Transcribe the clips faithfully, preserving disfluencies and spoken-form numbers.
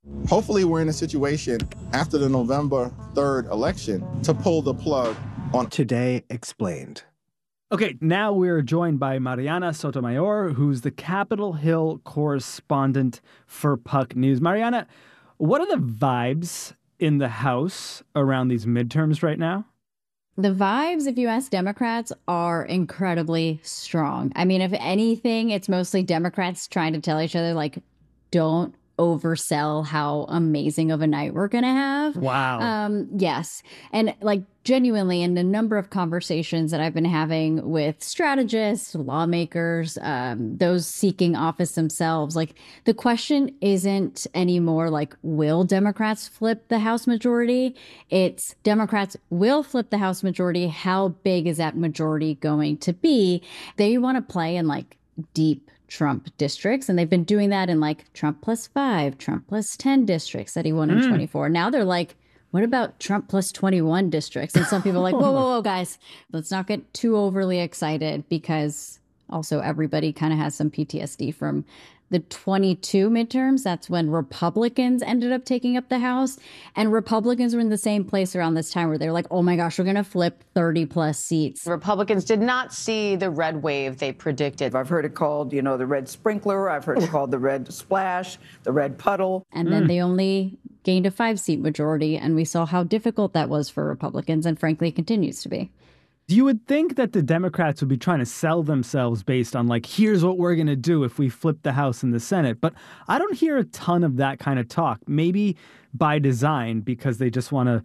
Hopefully we're in a situation after the November third election to pull the plug on Today Explained. Okay, now we're joined by Mariana Sotomayor, who's the Capitol Hill correspondent for Puck News. Mariana, what are the vibes in the House around these midterms right now? The vibes, if you ask Democrats, are incredibly strong. I mean, if anything, it's mostly Democrats trying to tell each other, like, don't oversell how amazing of a night we're going to have. Wow. Um, yes. And like genuinely in a number of conversations that I've been having with strategists, lawmakers, um, those seeking office themselves, like the question isn't anymore like, will Democrats flip the House majority? It's Democrats will flip the House majority. How big is that majority going to be? They want to play in like deep Trump districts. And they've been doing that in like Trump plus five, Trump plus ten districts that he won in mm. twenty-four. Now they're like, what about Trump plus twenty-one districts? And some people are like, whoa, whoa, whoa, guys, let's not get too overly excited because also everybody kind of has some P T S D from the twenty-two midterms. That's when Republicans ended up taking up the House. And Republicans were in the same place around this time where they're like, oh my gosh, we're going to flip thirty plus seats. Republicans did not see the red wave they predicted. I've heard it called, you know, the red sprinkler. I've heard it called the red splash, the red puddle. And then mm. they only gained a five seat majority. And we saw how difficult that was for Republicans. And frankly, it continues to be. You would think that the Democrats would be trying to sell themselves based on like, here's what we're going to do if we flip the House and the Senate. But I don't hear a ton of that kind of talk, maybe by design, because they just want to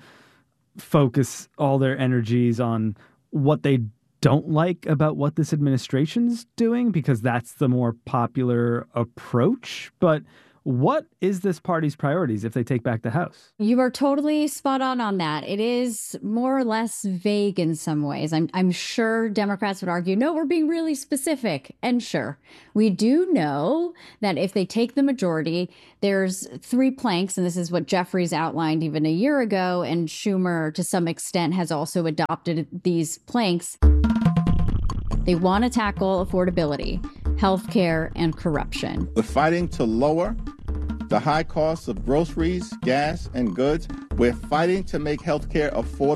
focus all their energies on what they don't like about what this administration's doing, because that's the more popular approach. But what is this party's priorities if they take back the House? You are totally spot on on that. It is more or less vague in some ways. I'm, I'm sure Democrats would argue, no, we're being really specific. And sure, we do know that if they take the majority, there's three planks. And this is what Jeffries outlined even a year ago. And Schumer, to some extent, has also adopted these planks. They want to tackle affordability, healthcare, and corruption. We're fighting to lower the high costs of groceries, gas, and goods. We're fighting to make healthcare affordable.